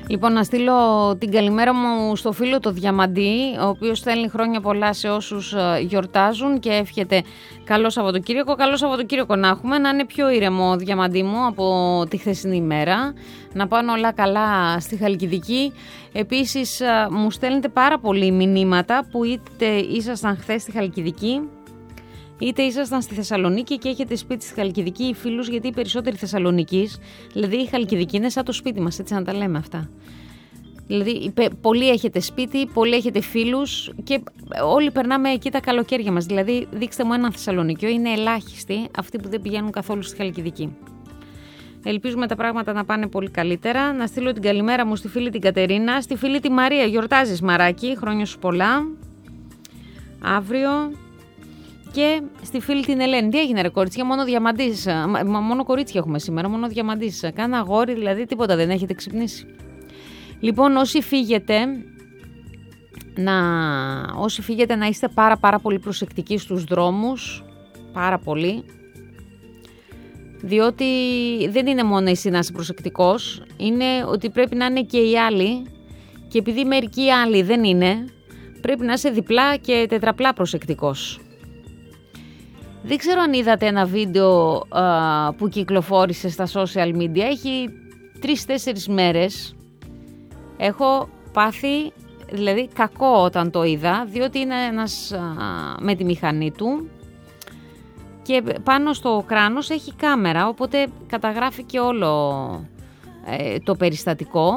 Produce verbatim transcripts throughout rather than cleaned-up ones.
Λοιπόν, να στείλω την καλημέρα μου στο φίλο το Διαμαντή, ο οποίος στέλνει χρόνια πολλά σε όσους γιορτάζουν και εύχεται καλό Σαββατοκύριακο. Καλό Σαββατοκύριακο να έχουμε, να είναι πιο ήρεμο, Διαμαντή μου, από τη χθεσινή ημέρα, να πάνε όλα καλά στη Χαλκιδική. Επίσης μου στέλνετε πάρα πολλοί μηνύματα που είτε ήσασταν χθες στη Χαλκιδική, είτε ήσασταν στη Θεσσαλονίκη και έχετε σπίτι στη Χαλκιδική ή φίλους, γιατί οι περισσότεροι Θεσσαλονικής, δηλαδή η Χαλκιδική είναι σαν το σπίτι μας, έτσι να τα λέμε αυτά. Δηλαδή πολλοί έχετε σπίτι, πολλοί έχετε φίλους και όλοι περνάμε εκεί τα καλοκαίρια μας. Δηλαδή δείξτε μου έναν Θεσσαλονικιό, είναι ελάχιστοι αυτοί που δεν πηγαίνουν καθόλου στη Χαλκιδική. Ελπίζουμε τα πράγματα να πάνε πολύ καλύτερα. Να στείλω την καλημέρα μου στη φίλη την Κατερίνα, στη φίλη τη Μαρία. Γιορτάζεις, Μαράκι, χρόνια σου πολλά. Αύριο. Και στη φίλη την Ελένη. Τι έγινε, ρε κορίτσια, μόνο διαμαντής. Μόνο κορίτσια έχουμε σήμερα, μόνο διαμαντής. Κάνα αγόρι, δηλαδή τίποτα δεν έχετε ξυπνήσει. Λοιπόν, όσοι φύγετε, να, όσοι φύγετε να είστε πάρα πάρα πολύ προσεκτικοί στους δρόμους. Πάρα πολύ. Διότι δεν είναι μόνο εσύ να είσαι προσεκτικός, είναι ότι πρέπει να είναι και οι άλλοι. Και επειδή μερικοί άλλοι δεν είναι, πρέπει να είσαι διπλά και τετραπλά προσεκτικός. Δεν ξέρω αν είδατε ένα βίντεο α, που κυκλοφόρησε στα social media. Έχει τρεις-τέσσερις μέρες. Έχω πάθει, δηλαδή, κακό όταν το είδα, διότι είναι ένας α, με τη μηχανή του και πάνω στο κράνος έχει κάμερα, οπότε καταγράφει και όλο ε, το περιστατικό.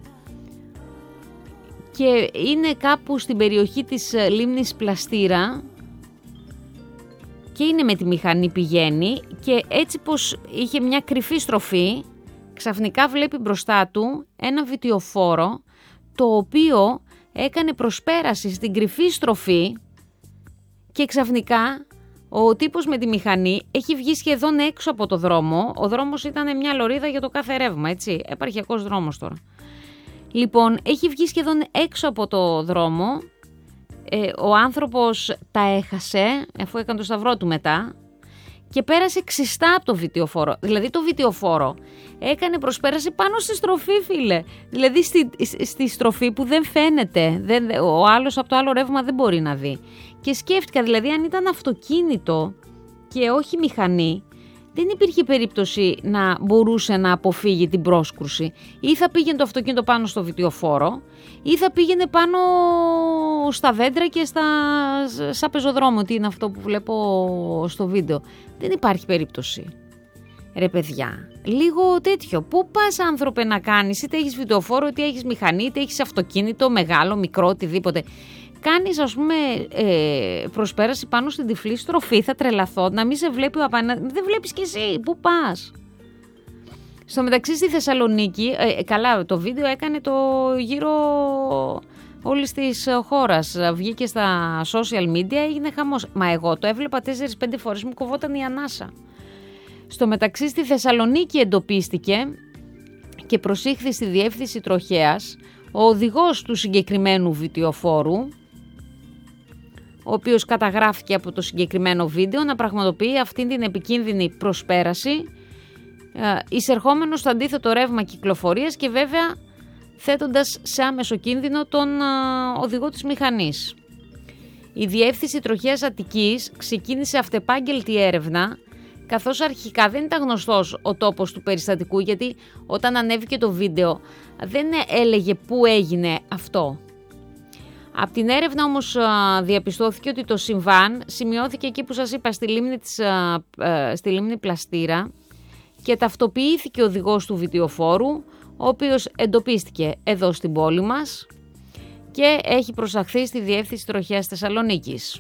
Και είναι κάπου στην περιοχή της λίμνης Πλαστήρα και είναι με τη μηχανή, πηγαίνει και έτσι πως είχε μια κρυφή στροφή, ξαφνικά βλέπει μπροστά του ένα βιτιοφόρο το οποίο έκανε προσπέραση στην κρυφή στροφή και ξαφνικά ο τύπος με τη μηχανή έχει βγει σχεδόν έξω από το δρόμο. Ο δρόμος ήταν μια λωρίδα για το κάθε ρεύμα, έτσι, επαρχιακός δρόμος τώρα. Λοιπόν, έχει βγει σχεδόν έξω από το δρόμο. Ε, ο άνθρωπος τα έχασε, αφού έκανε το σταυρό του μετά, και πέρασε ξιστά από το βιτιοφόρο. Δηλαδή το βιτιοφόρο έκανε προσπέραση πάνω στη στροφή, φίλε. Δηλαδή στη, στη στροφή που δεν φαίνεται. Δεν, ο άλλος από το άλλο ρεύμα δεν μπορεί να δει. Και σκέφτηκα, δηλαδή, αν ήταν αυτοκίνητο και όχι μηχανή, δεν υπήρχε περίπτωση να μπορούσε να αποφύγει την πρόσκρουση. Ή θα πήγαινε το αυτοκίνητο πάνω στο βιτιοφόρο, ή θα πήγαινε πάνω στα δέντρα και στα, σαν πεζοδρόμιο, τι είναι αυτό που βλέπω στο βίντεο. Δεν υπάρχει περίπτωση. Ρε παιδιά, λίγο τέτοιο. Πού πας, άνθρωπε, να κάνεις, είτε έχεις βιτιοφόρο, είτε έχεις μηχανή, είτε έχεις αυτοκίνητο, μεγάλο, μικρό, οτιδήποτε. Κάνεις, ας πούμε, ε, προσπέραση πάνω στην τυφλή στροφή, θα τρελαθώ, να μην σε βλέπει ο απέναντι, δεν βλέπεις κι εσύ, πού πας. Στο μεταξύ στη Θεσσαλονίκη, ε, καλά, το βίντεο έκανε το γύρο όλης της χώρας, βγήκε στα social media, έγινε χαμός. Μα εγώ το έβλεπα τέσσερις πέντε φορές, μου κοβόταν η ανάσα. Στο μεταξύ στη Θεσσαλονίκη εντοπίστηκε και προσήχθη στη διεύθυνση τροχέας ο οδηγός του συγκεκριμένου βιτιοφόρου, ο οποίος καταγράφηκε από το συγκεκριμένο βίντεο να πραγματοποιεί αυτήν την επικίνδυνη προσπέραση, εισερχόμενος στο αντίθετο ρεύμα κυκλοφορίας και βέβαια θέτοντας σε άμεσο κίνδυνο τον οδηγό της μηχανής. Η Διεύθυνση Τροχέας Αττικής ξεκίνησε αυτεπάγγελτη έρευνα, καθώς αρχικά δεν ήταν γνωστός ο τόπος του περιστατικού, γιατί όταν ανέβηκε το βίντεο δεν έλεγε πού έγινε αυτό. Από την έρευνα όμως διαπιστώθηκε ότι το συμβάν σημειώθηκε εκεί που σας είπα, στη λίμνη, της, στη λίμνη Πλαστήρα, και ταυτοποιήθηκε ο οδηγός του βιτιοφόρου, ο οποίος εντοπίστηκε εδώ στην πόλη μας και έχει προσαχθεί στη Διεύθυνση Τροχέας Θεσσαλονίκης.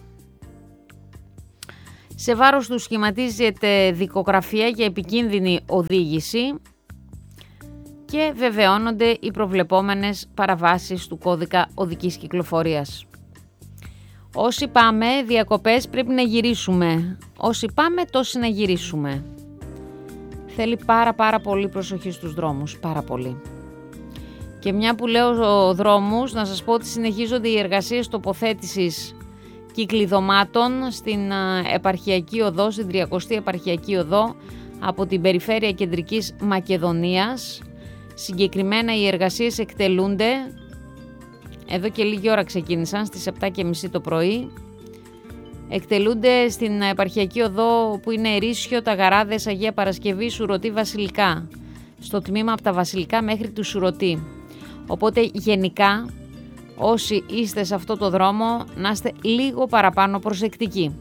Σε βάρος του σχηματίζεται δικογραφία για επικίνδυνη οδήγηση και βεβαιώνονται οι προβλεπόμενες παραβάσεις του κώδικα οδικής κυκλοφορίας. Όσοι πάμε διακοπές πρέπει να γυρίσουμε. Όσοι πάμε τόσοι να γυρίσουμε. Θέλει πάρα πάρα πολύ προσοχή στους δρόμους. Πάρα πολύ. Και μια που λέω δρόμους, να σας πω ότι συνεχίζονται οι εργασίες τοποθέτησης κυκλειδωμάτων στην επαρχιακή οδό, στην τριακοστή επαρχιακή οδό, από την περιφέρεια Κεντρικής Μακεδονίας Συγκεκριμένα οι εργασίες εκτελούνται, εδώ και λίγη ώρα ξεκίνησαν, στις επτά και μισή το πρωί. Εκτελούνται στην επαρχιακή οδό που είναι Ερήσιο, Ταγαράδες, Αγία Παρασκευή, Σουρωτή, Βασιλικά. Στο τμήμα από τα Βασιλικά μέχρι του Σουρωτή. Οπότε γενικά όσοι είστε σε αυτό το δρόμο να είστε λίγο παραπάνω προσεκτικοί.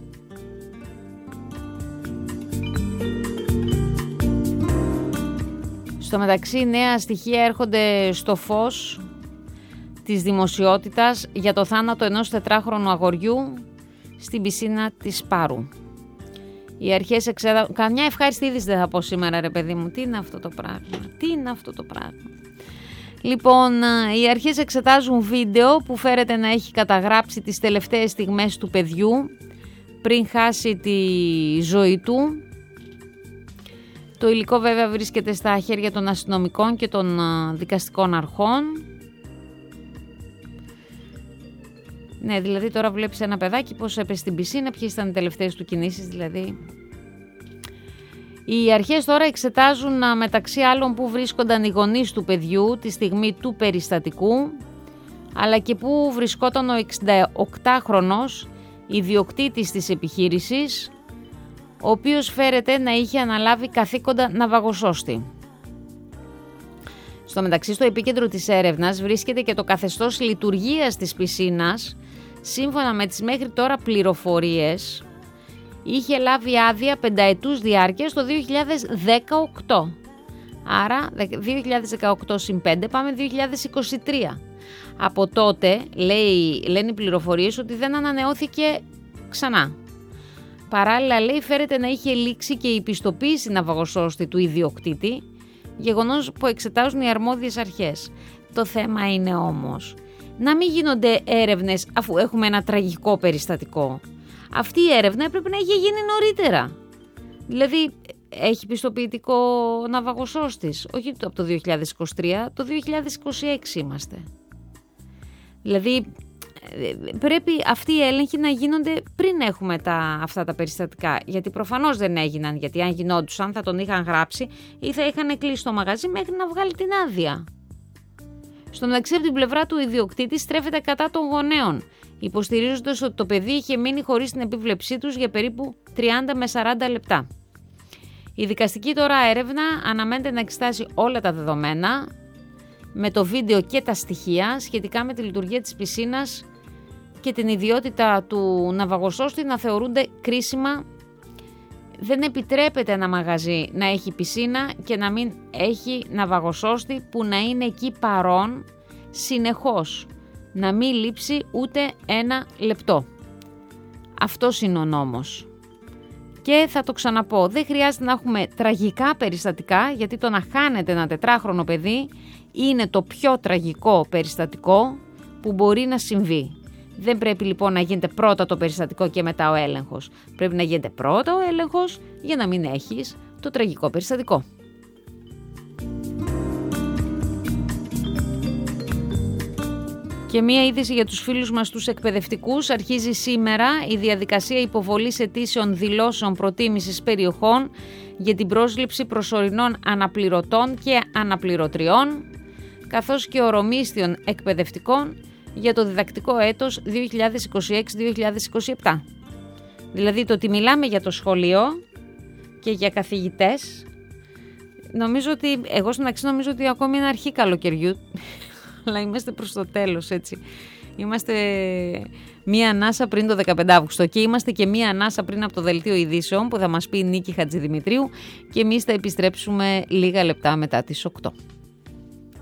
Στο μεταξύ νέα στοιχεία έρχονται στο φως της δημοσιότητας για το θάνατο ενός τετράχρονου αγοριού στην πισίνα της Πάρου. Οι αρχές εξετάζουν... Καμιά ευχάριστη είδηση δεν θα πω σήμερα ρε παιδί μου. Τι είναι αυτό το πράγμα. Τι είναι αυτό το πράγμα. Λοιπόν, οι αρχές εξετάζουν βίντεο που φέρεται να έχει καταγράψει τις τελευταίες στιγμές του παιδιού πριν χάσει τη ζωή του. Το υλικό βέβαια βρίσκεται στα χέρια των αστυνομικών και των δικαστικών αρχών. Ναι, δηλαδή τώρα βλέπεις ένα παιδάκι πώς έπεσε στην πισίνα, ποιες ήταν οι τελευταίες του κινήσεις δηλαδή. Οι αρχές τώρα εξετάζουν μεταξύ άλλων που βρίσκονταν οι γονείς του παιδιού τη στιγμή του περιστατικού, αλλά και που βρισκόταν ο εξηνταοκτάχρονος ιδιοκτήτης της επιχείρησης, ο οποίος φέρεται να είχε αναλάβει καθήκοντα ναυαγοσώστη. Στο μεταξύ, στο επίκεντρο της έρευνας βρίσκεται και το καθεστώς λειτουργίας της πισίνας. Σύμφωνα με τις μέχρι τώρα πληροφορίες, είχε λάβει άδεια πενταετούς διάρκειας το δύο χιλιάδες δεκαοκτώ. Άρα, δύο χιλιάδες δεκαοκτώ συν πέντε, πάμε δύο χιλιάδες είκοσι τρία. Από τότε, λέει, λένε οι πληροφορίες, ότι δεν ανανεώθηκε ξανά. Παράλληλα, λέει, φέρεται να είχε λήξει και η πιστοποίηση ναυαγοσώστη του ιδιοκτήτη, γεγονός που εξετάζουν οι αρμόδιες αρχές. Το θέμα είναι όμως να μην γίνονται έρευνες αφού έχουμε ένα τραγικό περιστατικό. Αυτή η έρευνα έπρεπε να είχε γίνει νωρίτερα. Δηλαδή, έχει πιστοποιητικό ναυαγοσώστης, όχι από το δύο χιλιάδες είκοσι τρία, το δύο χιλιάδες είκοσι έξι είμαστε. Δηλαδή, πρέπει αυτοί οι έλεγχοι να γίνονται πριν έχουμε τα, αυτά τα περιστατικά. Γιατί προφανώς δεν έγιναν, γιατί αν γινόντουσαν θα τον είχαν γράψει ή θα είχαν κλείσει το μαγαζί μέχρι να βγάλει την άδεια. Στο μεταξύ, από την πλευρά του ιδιοκτήτη στρέφεται κατά των γονέων, υποστηρίζοντας ότι το παιδί είχε μείνει χωρίς την επίβλεψή τους για περίπου τριάντα με σαράντα λεπτά. Η δικαστική τώρα έρευνα αναμένεται να εξετάσει όλα τα δεδομένα, με το βίντεο και τα στοιχεία σχετικά με τη λειτουργία της πισίνας και την ιδιότητα του ναυαγοσώστη να θεωρούνται κρίσιμα. Δεν επιτρέπεται ένα μαγαζί να έχει πισίνα και να μην έχει ναυαγοσώστη που να είναι εκεί παρόν συνεχώς. Να μην λείψει ούτε ένα λεπτό. Αυτός είναι ο νόμος. Και θα το ξαναπώ, δεν χρειάζεται να έχουμε τραγικά περιστατικά, γιατί το να χάνεται ένα τετράχρονο παιδί είναι το πιο τραγικό περιστατικό που μπορεί να συμβεί. Δεν πρέπει λοιπόν να γίνεται πρώτα το περιστατικό και μετά ο έλεγχος. Πρέπει να γίνεται πρώτα ο έλεγχος για να μην έχεις το τραγικό περιστατικό. Και μία είδηση για τους φίλους μας τους εκπαιδευτικούς. Αρχίζει σήμερα η διαδικασία υποβολής αιτήσεων δηλώσεων προτίμησης περιοχών για την πρόσληψη προσωρινών αναπληρωτών και αναπληρωτριών, καθώς και ορομίσθιων εκπαιδευτικών για το διδακτικό έτος δύο χιλιάδες είκοσι έξι δύο χιλιάδες είκοσι επτά. Δηλαδή το ότι μιλάμε για το σχολείο και για καθηγητές, νομίζω ότι, εγώ στην αξία νομίζω ότι ακόμη είναι αρχή καλοκαιριού, αλλά είμαστε προς το τέλος, έτσι. Είμαστε μία ανάσα πριν το δεκαπέντε Αυγούστου και είμαστε και μία ανάσα πριν από το δελτίο ειδήσεων που θα μας πει η Νίκη Χατζηδημητρίου και εμείς θα επιστρέψουμε λίγα λεπτά μετά τις οκτώ.